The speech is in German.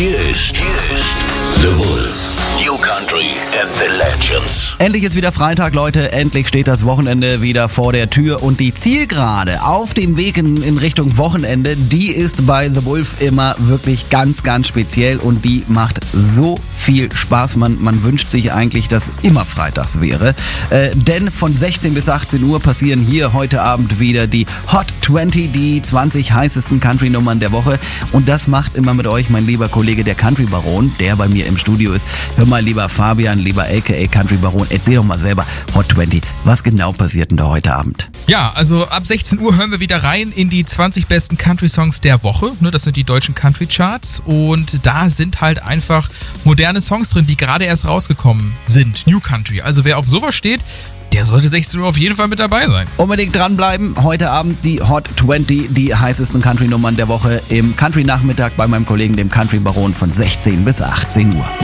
Hier ist The Wolf. New Country and the Legends. Endlich ist wieder Freitag, Leute. Endlich steht das Wochenende wieder vor der Tür. Und die Zielgerade auf dem Weg in Richtung Wochenende, die ist bei The Wolf immer wirklich ganz, ganz speziell. Und die macht so viel Spaß. Man wünscht sich eigentlich, dass immer freitags wäre. Denn von 16 bis 18 Uhr passieren hier heute Abend wieder die Hot 20, die 20 heißesten Country-Nummern der Woche. Und das macht immer mit euch mein lieber Kollege, der Country Baron, der bei mir im Studio ist. Hör mal, lieber Fabian, lieber aka Country Baron, erzähl doch mal selber, Hot 20, was genau passiert denn da heute Abend? Ja, also ab 16 Uhr hören wir wieder rein in die 20 besten Country-Songs der Woche. Das sind die deutschen Country-Charts und da sind halt einfach moderne Songs drin, die gerade erst rausgekommen sind. New Country. Also wer auf sowas steht, der sollte 16 Uhr auf jeden Fall mit dabei sein. Unbedingt dranbleiben. Heute Abend die Hot 20, die heißesten Country-Nummern der Woche im Country-Nachmittag bei meinem Kollegen, dem Country Baron, von 16 bis 18 Uhr.